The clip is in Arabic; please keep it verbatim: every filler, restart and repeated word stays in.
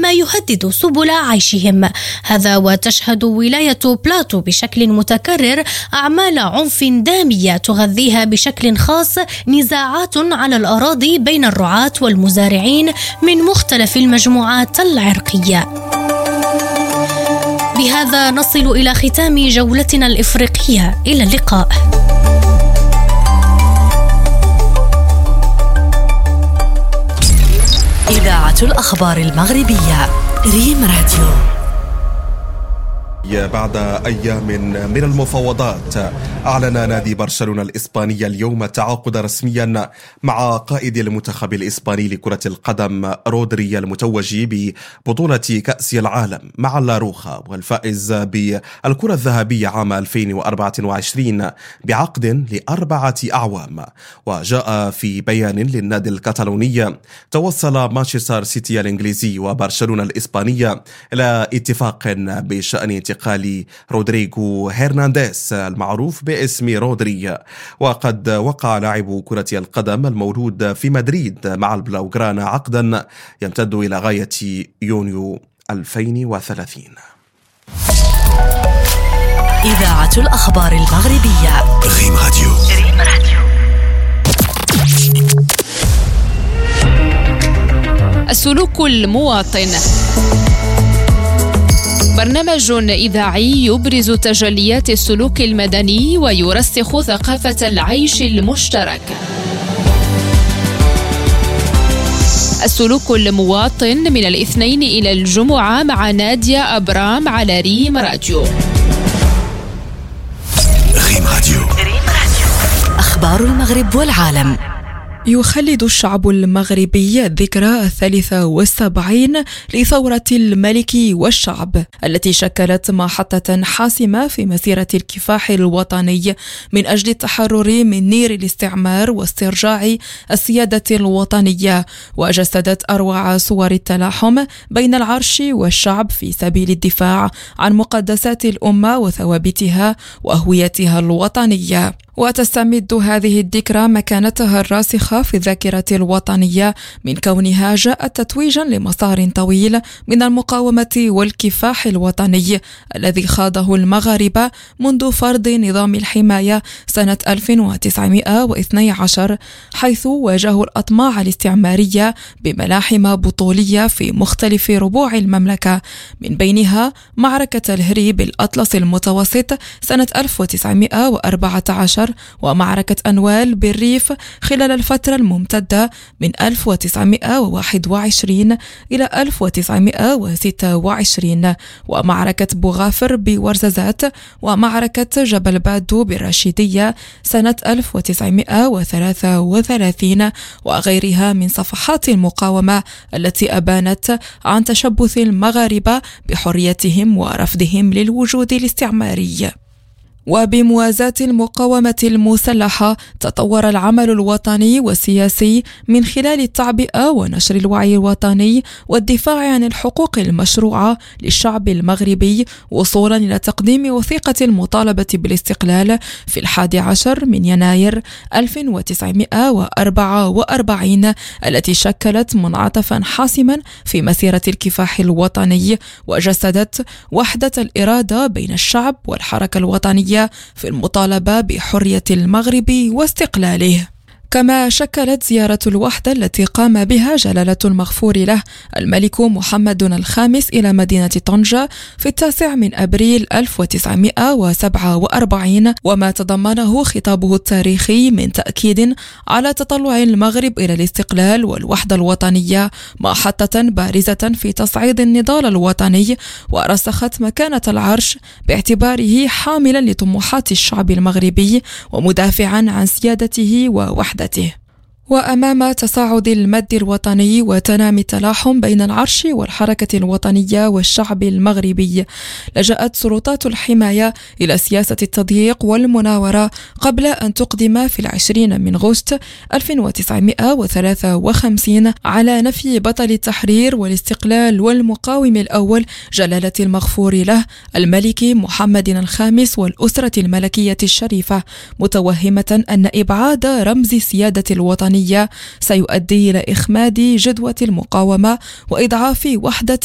مما يهدد سبل عيشهم. هذا وتشهد ولاية بلاتو بشكل متكرر أعمال عنف دامية تغذيها بشكل خاص نزاعات على الأراضي بين الرعاة والمزارعين من مختلف المجموعات العرقية. بهذا نصل إلى ختام جولتنا الإفريقية. إلى اللقاء. إذاعة الأخبار المغربية ريم راديو. بعد أيام من المفاوضات، أعلن نادي برشلونة الإسباني اليوم التعاقد رسميا مع قائد المنتخب الإسباني لكرة القدم رودري المتوج ببطولة كأس العالم مع لاروخا والفائز بالكرة الذهبية عام ألفين وأربعة وعشرين بعقد لأربعة أعوام. وجاء في بيان للنادي الكتالوني: توصل مانشستر سيتي الإنجليزي وبرشلونة الإسبانية إلى اتفاق بشأن انتقال رودريغو هرنانديز المعروف باسم رودري. وقد وقع لاعب كرة القدم المولود في مدريد مع البلاوغرانا عقدا يمتد إلى غاية يونيو ألفين وثلاثين. إذاعة الأخبار المغربية ريم راديو. ريم راديو. السلوك المواطن، برنامج إذاعي يبرز تجليات السلوك المدني ويرسخ ثقافة العيش المشترك. السلوك المواطن من الاثنين إلى الجمعة مع نادية أبرام على ريم راديو. ريم راديو. أخبار المغرب والعالم. يخلد الشعب المغربي الذكرى الثالثة والسبعين لثورة الملك والشعب التي شكلت محطة حاسمة في مسيرة الكفاح الوطني من أجل التحرر من نير الاستعمار واسترجاع السيادة الوطنية، وجسدت أروع صور التلاحم بين العرش والشعب في سبيل الدفاع عن مقدسات الأمة وثوابتها وهويتها الوطنية. وتستمد هذه الذكرى مكانتها الراسخة في الذاكرة الوطنية من كونها جاءت تتويجا لمسار طويل من المقاومة والكفاح الوطني الذي خاضه المغاربة منذ فرض نظام الحماية سنة ألف وتسعمائة واثني عشر، حيث واجهوا الأطماع الاستعمارية بملاحم بطولية في مختلف ربوع المملكة، من بينها معركة الهري بالأطلس المتوسط سنة ألف وتسعمائة وأربعة عشر ومعركة أنوال بالريف خلال الفترة الممتدة من ألف وتسعمائة وواحد وعشرين إلى ألف وتسعمائة وستة وعشرين، ومعركة بوغافر بورزازات، ومعركة جبل بادو بالرشيدية سنة ألف وتسعمائة وثلاثة وثلاثين، وغيرها من صفحات المقاومة التي أبانت عن تشبث المغاربة بحريتهم ورفضهم للوجود الاستعماري. وبموازاة المقاومة المسلحة تطور العمل الوطني والسياسي من خلال التعبئة ونشر الوعي الوطني والدفاع عن الحقوق المشروعة للشعب المغربي، وصولا إلى تقديم وثيقة المطالبة بالاستقلال في الحادي عشر من يناير ألف وتسعمائة وأربعة وأربعين، التي شكلت منعطفا حاسما في مسيرة الكفاح الوطني وجسدت وحدة الإرادة بين الشعب والحركة الوطنية في المطالبة بحرية المغرب واستقلاله. كما شكلت زيارة الوحدة التي قام بها جلالة المغفور له الملك محمد الخامس إلى مدينة طنجة في التاسع من أبريل ألف وتسعمائة وسبعة وأربعين، وما تضمنه خطابه التاريخي من تأكيد على تطلع المغرب إلى الاستقلال والوحدة الوطنية، محطة بارزة في تصعيد النضال الوطني، ورسخت مكانة العرش باعتباره حاملا لطموحات الشعب المغربي ومدافعا عن سيادته ووحدته. وأمام تصاعد المد الوطني وتنامي التلاحم بين العرش والحركة الوطنية والشعب المغربي، لجأت سلطات الحماية إلى سياسة التضييق والمناورة قبل أن تقدم في العشرين من أغسطس ألف وتسعمائة وثلاثة وخمسين على نفي بطل التحرير والاستقلال والمقاوم الأول جلالة المغفور له الملك محمد الخامس والأسرة الملكية الشريفة، متوهمة أن إبعاد رمز سيادة الوطنية سيؤدي إلى إخماد جدوى المقاومة وإضعاف وحدة